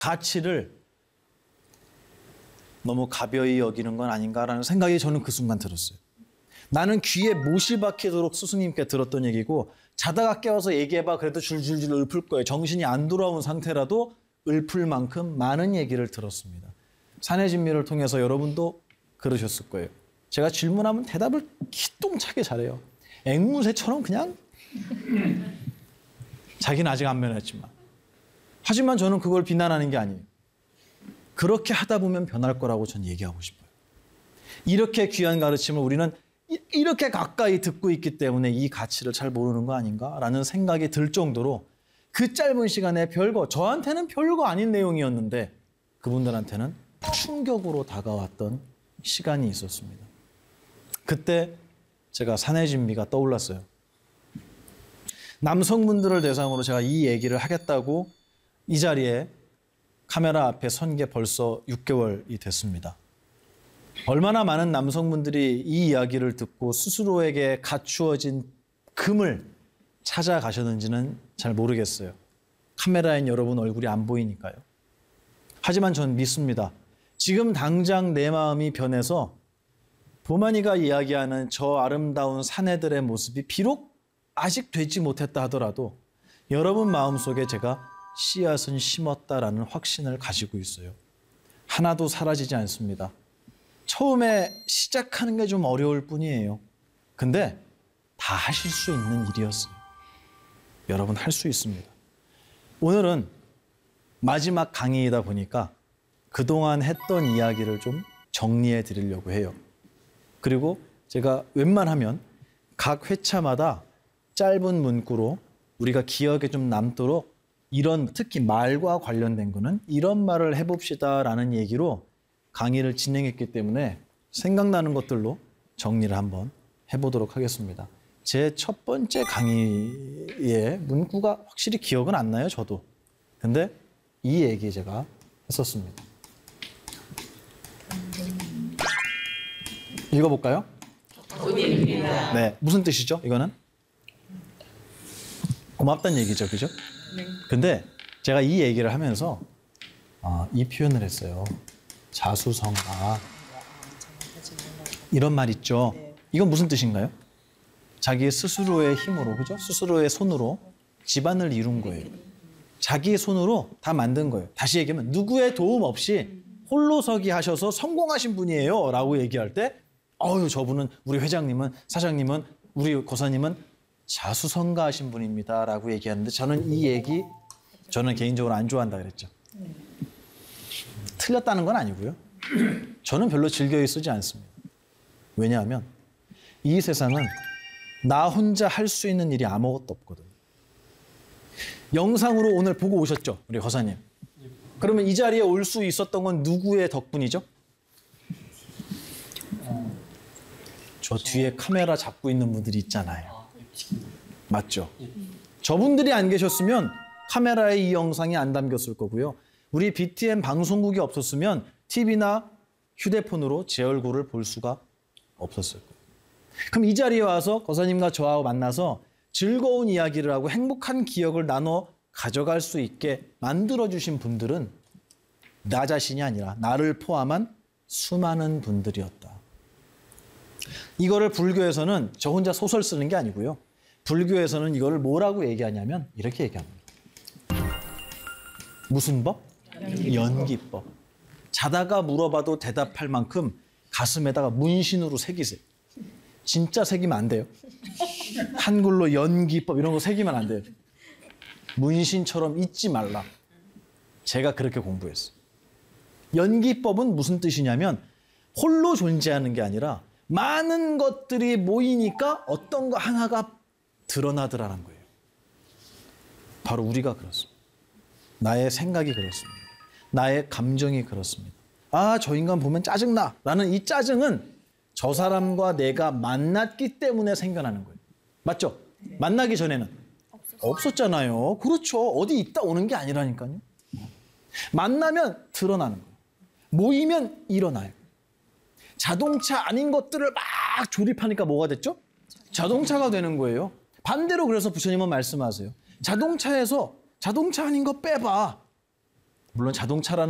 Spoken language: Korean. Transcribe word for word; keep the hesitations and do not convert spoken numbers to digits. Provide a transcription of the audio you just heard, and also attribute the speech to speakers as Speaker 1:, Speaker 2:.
Speaker 1: 가치를 너무 가벼이 여기는 건 아닌가라는 생각이 저는 그 순간 들었어요. 나는 귀에 못이 박히도록 스승님께 들었던 얘기고 자다가 깨워서 얘기해봐 그래도 줄줄줄 읊을 거예요. 정신이 안 돌아온 상태라도 읊을 만큼 많은 얘기를 들었습니다. 사내 진미를 통해서 여러분도 그러셨을 거예요. 제가 질문하면 대답을 기똥차게 잘해요. 앵무새처럼 그냥 자기는 아직 안 변했지만. 하지만 저는 그걸 비난하는 게 아니에요. 그렇게 하다 보면 변할 거라고 저는 얘기하고 싶어요. 이렇게 귀한 가르침을 우리는 이렇게 가까이 듣고 있기 때문에 이 가치를 잘 모르는 거 아닌가라는 생각이 들 정도로 그 짧은 시간에 별거, 저한테는 별거 아닌 내용이었는데 그분들한테는 충격으로 다가왔던 시간이 있었습니다. 그때 제가 사내 진미가 떠올랐어요. 남성분들을 대상으로 제가 이 얘기를 하겠다고 이 자리에 카메라 앞에 선 게 벌써 육 개월이 됐습니다. 얼마나 많은 남성분들이 이 이야기를 듣고 스스로에게 갖추어진 금을 찾아가셨는지는 잘 모르겠어요. 카메라엔 여러분 얼굴이 안 보이니까요. 하지만 전 믿습니다. 지금 당장 내 마음이 변해서 도마니가 이야기하는 저 아름다운 사내들의 모습이 비록 아직 되지 못했다 하더라도 여러분 마음속에 제가 씨앗은 심었다라는 확신을 가지고 있어요. 하나도 사라지지 않습니다. 처음에 시작하는 게 좀 어려울 뿐이에요. 근데 다 하실 수 있는 일이었어요. 여러분 할 수 있습니다. 오늘은 마지막 강의이다 보니까 그동안 했던 이야기를 좀 정리해 드리려고 해요. 그리고 제가 웬만하면 각 회차마다 짧은 문구로 우리가 기억에 좀 남도록 이런 특히 말과 관련된 거는 이런 말을 해봅시다라는 얘기로 강의를 진행했기 때문에 생각나는 것들로 정리를 한번 해보도록 하겠습니다. 제 첫 번째 강의의 문구가 확실히 기억은 안 나요, 저도. 근데 이 얘기 제가 했었습니다. 읽어볼까요? 네, 무슨 뜻이죠, 이거는? 고맙다는 얘기죠, 그죠? 네. 근데 제가 이 얘기를 하면서 아, 이 표현을 했어요. 자수성가. 이런 말 있죠. 이건 무슨 뜻인가요? 자기 스스로의 힘으로, 그죠? 스스로의 손으로 집안을 이룬 거예요. 자기의 손으로 다 만든 거예요. 다시 얘기하면 누구의 도움 없이 홀로서기 하셔서 성공하신 분이에요 라고 얘기할 때 어휴, 저분은, 우리 회장님은, 사장님은, 우리 고사님은 자수성가하신 분입니다 라고 얘기하는데 저는 이 얘기 저는 개인적으로 안 좋아한다 그랬죠. 틀렸다는 건 아니고요. 저는 별로 즐겨 쓰지 않습니다. 왜냐하면 이 세상은 나 혼자 할 수 있는 일이 아무것도 없거든요. 영상으로 오늘 보고 오셨죠? 우리 거사님. 그러면 이 자리에 올 수 있었던 건 누구의 덕분이죠? 저 뒤에 카메라 잡고 있는 분들이 있잖아요. 맞죠? 저분들이 안 계셨으면 카메라에 이 영상이 안 담겼을 거고요. 우리 비티엠 방송국이 없었으면 티비나 휴대폰으로 제 얼굴을 볼 수가 없었을 거예요. 그럼 이 자리에 와서 거사님과 저하고 만나서 즐거운 이야기를 하고 행복한 기억을 나눠 가져갈 수 있게 만들어주신 분들은 나 자신이 아니라 나를 포함한 수많은 분들이었다. 이거를 불교에서는 저 혼자 소설 쓰는 게 아니고요. 불교에서는 이거를 뭐라고 얘기하냐면 이렇게 얘기합니다. 무슨 법? 연기법. 자다가 물어봐도 대답할 만큼 가슴에다가 문신으로 새기세요. 진짜 새기면 안 돼요. 한글로 연기법 이런 거 새기면 안 돼요. 문신처럼 잊지 말라. 제가 그렇게 공부했어요. 연기법은 무슨 뜻이냐면 홀로 존재하는 게 아니라 많은 것들이 모이니까 어떤 거 하나가 드러나더라는 거예요. 바로 우리가 그렇습니다. 나의 생각이 그렇습니다. 나의 감정이 그렇습니다. 아, 저 인간 보면 짜증나 라는 이 짜증은 저 사람과 내가 만났기 때문에 생겨나는 거예요. 맞죠? 만나기 전에는 없었잖아요. 그렇죠. 어디 있다 오는 게 아니라니까요. 만나면 드러나는 거예요. 모이면 일어나요. 자동차 아닌 것들을 막 조립하니까 뭐가 됐죠? 자동차가 되는 거예요. 반대로 그래서 부처님은 말씀하세요. 자동차에서 자동차 아닌 거 빼봐. 물론 자동차라는